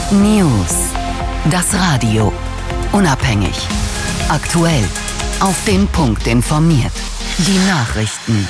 News. Das Radio. Unabhängig. Aktuell. Auf den Punkt informiert. Die Nachrichten.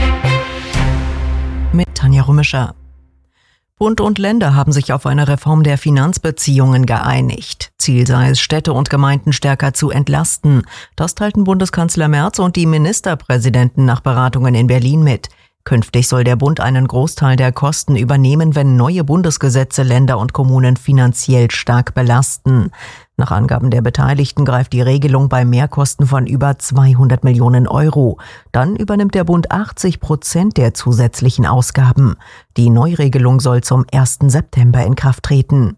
Mit Tanja Rümischer. Bund und Länder haben sich auf eine Reform der Finanzbeziehungen geeinigt. Ziel sei es, Städte und Gemeinden stärker zu entlasten. Das teilten Bundeskanzler Merz und die Ministerpräsidenten nach Beratungen in Berlin mit. Künftig soll der Bund einen Großteil der Kosten übernehmen, wenn neue Bundesgesetze Länder und Kommunen finanziell stark belasten. Nach Angaben der Beteiligten greift die Regelung bei Mehrkosten von über 200 Millionen Euro. Dann übernimmt der Bund 80% der zusätzlichen Ausgaben. Die Neuregelung soll zum 1. September in Kraft treten.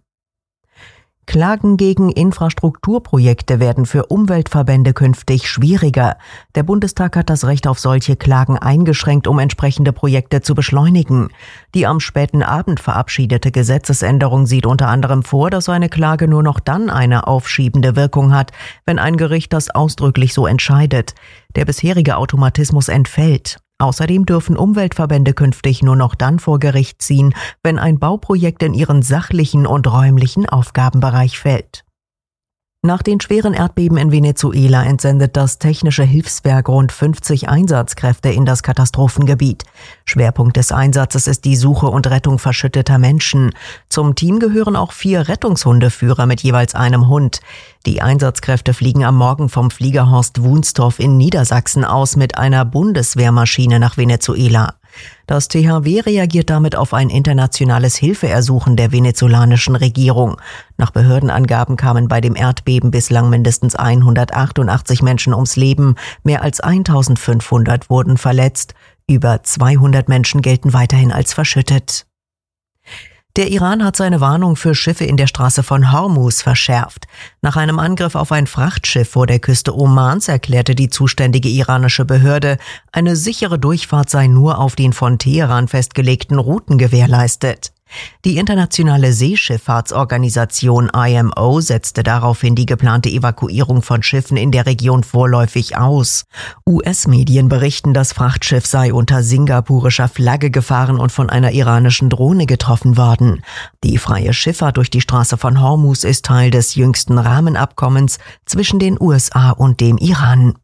Klagen gegen Infrastrukturprojekte werden für Umweltverbände künftig schwieriger. Der Bundestag hat das Recht auf solche Klagen eingeschränkt, um entsprechende Projekte zu beschleunigen. Die am späten Abend verabschiedete Gesetzesänderung sieht unter anderem vor, dass eine Klage nur noch dann eine aufschiebende Wirkung hat, wenn ein Gericht das ausdrücklich so entscheidet. Der bisherige Automatismus entfällt. Außerdem dürfen Umweltverbände künftig nur noch dann vor Gericht ziehen, wenn ein Bauprojekt in ihren sachlichen und räumlichen Aufgabenbereich fällt. Nach den schweren Erdbeben in Venezuela entsendet das Technische Hilfswerk rund 50 Einsatzkräfte in das Katastrophengebiet. Schwerpunkt des Einsatzes ist die Suche und Rettung verschütteter Menschen. Zum Team gehören auch 4 Rettungshundeführer mit jeweils einem Hund. Die Einsatzkräfte fliegen am Morgen vom Fliegerhorst Wunstorf in Niedersachsen aus mit einer Bundeswehrmaschine nach Venezuela. Das THW reagiert damit auf ein internationales Hilfeersuchen der venezolanischen Regierung. Nach Behördenangaben kamen bei dem Erdbeben bislang mindestens 188 Menschen ums Leben, mehr als 1500 wurden verletzt, über 200 Menschen gelten weiterhin als verschüttet. Der Iran hat seine Warnung für Schiffe in der Straße von Hormuz verschärft. Nach einem Angriff auf ein Frachtschiff vor der Küste Omans erklärte die zuständige iranische Behörde, eine sichere Durchfahrt sei nur auf den von Teheran festgelegten Routen gewährleistet. Die internationale Seeschifffahrtsorganisation IMO setzte daraufhin die geplante Evakuierung von Schiffen in der Region vorläufig aus. US-Medien berichten, das Frachtschiff sei unter singapurischer Flagge gefahren und von einer iranischen Drohne getroffen worden. Die freie Schifffahrt durch die Straße von Hormuz ist Teil des jüngsten Rahmenabkommens zwischen den USA und dem Iran.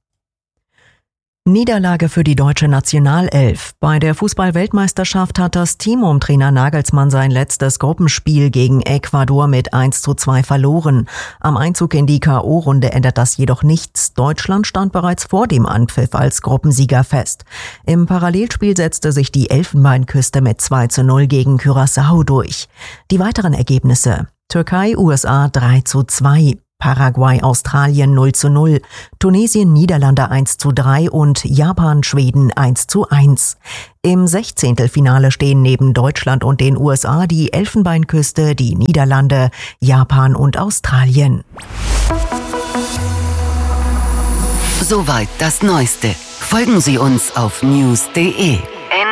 Niederlage für die deutsche Nationalelf. Bei der Fußball-Weltmeisterschaft hat das Team um Trainer Nagelsmann sein letztes Gruppenspiel gegen Ecuador mit 1:2 verloren. Am Einzug in die K.O.-Runde ändert das jedoch nichts. Deutschland stand bereits vor dem Anpfiff als Gruppensieger fest. Im Parallelspiel setzte sich die Elfenbeinküste mit 2:0 gegen Curaçao durch. Die weiteren Ergebnisse: Türkei, USA 3:2. Paraguay, Australien 0:0, Tunesien, Niederlande 1:3 und Japan, Schweden 1:1. Im 16. Finale stehen neben Deutschland und den USA die Elfenbeinküste, die Niederlande, Japan und Australien. Soweit das Neueste. Folgen Sie uns auf news.de. news.de.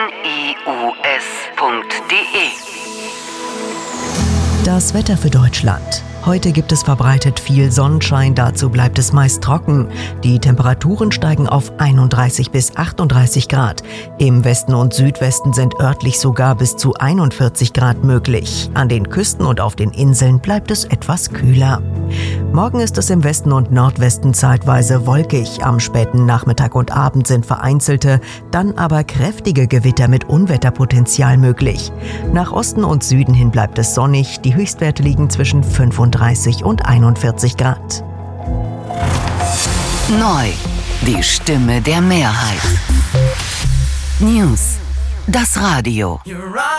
Das Wetter für Deutschland. Heute gibt es verbreitet viel Sonnenschein, dazu bleibt es meist trocken. Die Temperaturen steigen auf 31 bis 38 Grad. Im Westen und Südwesten sind örtlich sogar bis zu 41 Grad möglich. An den Küsten und auf den Inseln bleibt es etwas kühler. Morgen ist es im Westen und Nordwesten zeitweise wolkig. Am späten Nachmittag und Abend sind vereinzelte, dann aber kräftige Gewitter mit Unwetterpotenzial möglich. Nach Osten und Süden hin bleibt es sonnig. Die Höchstwerte liegen zwischen 35 und 41 Grad. Neu. Die Stimme der Mehrheit. News. Das Radio.